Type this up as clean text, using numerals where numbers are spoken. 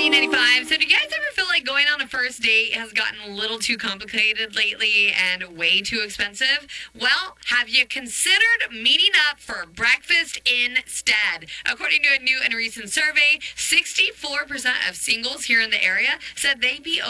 B95. So do you guys ever feel like going on a first date has gotten a little too complicated lately and way too expensive? Well, have you considered meeting up for breakfast instead? According to a new and recent survey, 64% of singles here in the area said they'd be